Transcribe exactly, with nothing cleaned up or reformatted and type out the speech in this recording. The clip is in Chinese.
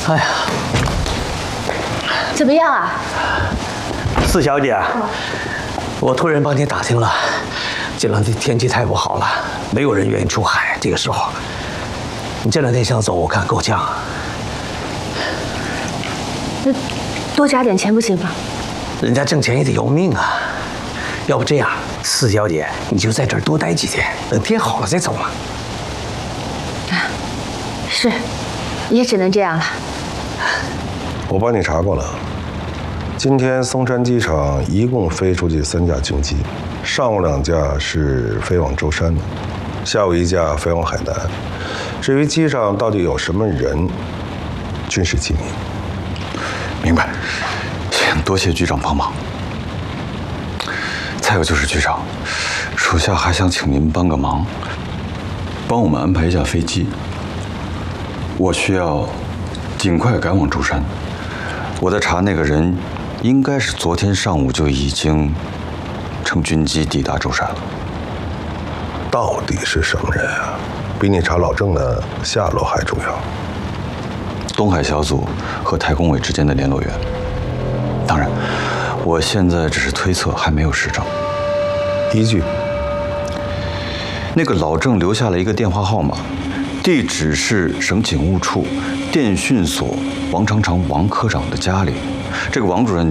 哎呀， 怎么样啊？ 四小姐，我托人帮你打听了，这两天天气太不好了，没有人愿意出海。这个时候，你这两天想走，我看够呛。 那多加点钱不行吗？ 人家挣钱也得要命啊。要不这样，四小姐，你就在这儿多待几天，等天好了再走嘛。 啊，是，也只能这样了。 我帮你查过了。今天松山机场一共飞出去三架军机，上午两架是飞往舟山的，下午一架飞往海南。至于机上到底有什么人，军事机密。 明白，请多谢局长帮忙。再有就是局长，属下还想请您帮个忙，帮我们安排一架飞机。我需要尽快赶往舟山。我在查那个人。应该是昨天上午就已经乘军机抵达舟山了。 到底是什么人啊？比你查老郑的下落还重要。 东海小组和太空委之间的联络员。当然，我现在只是推测，还没有实证。 依据？ 那个老郑留下了一个电话号码，地址是省警务处电讯所王长长王科长的家里。这个王主任